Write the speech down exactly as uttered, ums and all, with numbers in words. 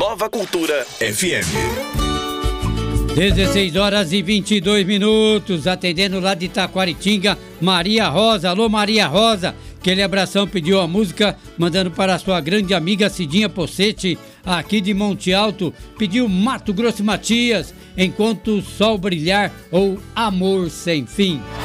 Nova Cultura F M. dezesseis horas e vinte e dois minutos, atendendo lá de Taquaritinga, Maria Rosa. Alô, Maria Rosa, aquele abração, pediu a música, mandando para a sua grande amiga Cidinha Possete, aqui de Monte Alto, pediu Mato Grosso e Matias, Enquanto o Sol Brilhar ou Amor Sem Fim.